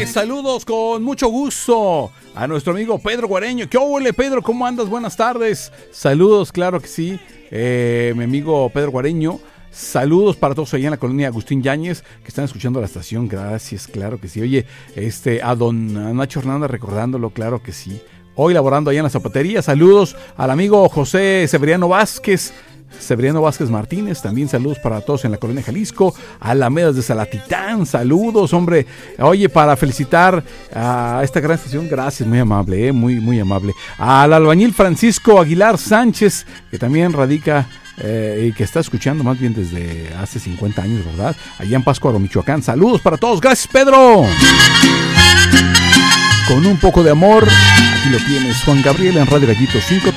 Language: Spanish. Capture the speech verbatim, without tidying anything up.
saludos con mucho gusto a nuestro amigo Pedro Guareño. ¿Qué óvole, Pedro? ¿Cómo andas? Buenas tardes. Saludos, claro que sí. Eh, mi amigo Pedro Guareño. Saludos para todos allá en la colonia Agustín Yáñez que están escuchando la estación. Gracias, claro que sí. Oye, este, a don Nacho Hernández recordándolo, claro que sí. Hoy laborando allá en la zapatería. Saludos al amigo José Severiano Vázquez. Severiano Vázquez Martínez, también saludos para todos en la colonia Jalisco, Alamedas de Salatitán, saludos, hombre. Oye, para felicitar a esta gran estación, gracias, muy amable, eh, muy, muy amable. Al albañil Francisco Aguilar Sánchez, que también radica eh, y que está escuchando más bien desde hace cincuenta años, ¿verdad? Allá en Pátzcuaro, Michoacán, saludos para todos, gracias, Pedro. Con un poco de amor, aquí lo tienes, Juan Gabriel en Radio Gallito cinco.